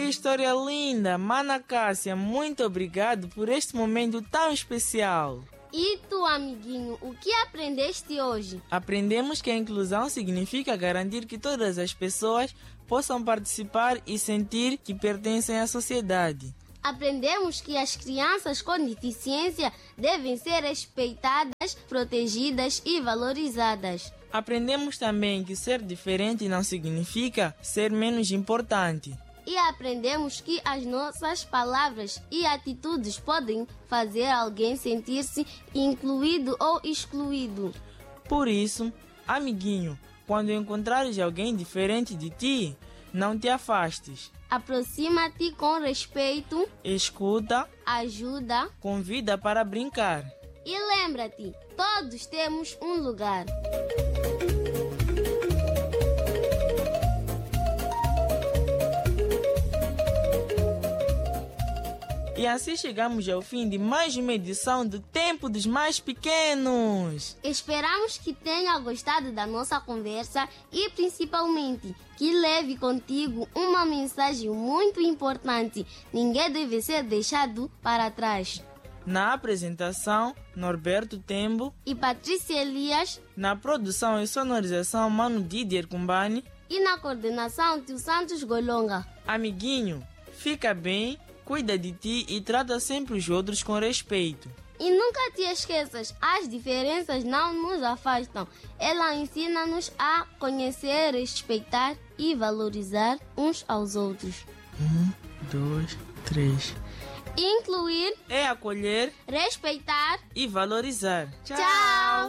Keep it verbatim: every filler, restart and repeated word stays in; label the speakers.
Speaker 1: história linda! Mana Cássia, muito obrigado por este momento tão especial.
Speaker 2: E tu, amiguinho, o que aprendeste hoje?
Speaker 1: Aprendemos que a inclusão significa garantir que todas as pessoas possam participar e sentir que pertencem à sociedade.
Speaker 2: Aprendemos que as crianças com deficiência devem ser respeitadas, protegidas e valorizadas.
Speaker 1: Aprendemos também que ser diferente não significa ser menos importante.
Speaker 2: E aprendemos que as nossas palavras e atitudes podem fazer alguém sentir-se incluído ou excluído.
Speaker 1: Por isso, amiguinho, quando encontrares alguém diferente de ti, não te afastes.
Speaker 2: Aproxima-te com respeito,
Speaker 1: escuta,
Speaker 2: ajuda,
Speaker 1: convida para brincar.
Speaker 2: E lembra-te, todos temos um lugar.
Speaker 1: E assim chegamos ao fim de mais uma edição do Tempo dos Mais Pequenos.
Speaker 2: Esperamos que tenha gostado da nossa conversa e, principalmente, que leve contigo uma mensagem muito importante. Ninguém deve ser deixado para trás.
Speaker 1: Na apresentação, Norberto Tembo
Speaker 2: e Patrícia Elias.
Speaker 1: Na produção e sonorização, Mano Didier Kumbani.
Speaker 2: E na coordenação, Tio Santos Golonga.
Speaker 1: Amiguinho, fica bem, cuida de ti e trata sempre os outros com respeito.
Speaker 2: E nunca te esqueças, as diferenças não nos afastam. Ela ensina-nos a conhecer, respeitar e valorizar uns aos outros.
Speaker 1: Um, dois, três.
Speaker 2: Incluir
Speaker 1: é acolher,
Speaker 2: respeitar
Speaker 1: e valorizar.
Speaker 2: Tchau! Tchau.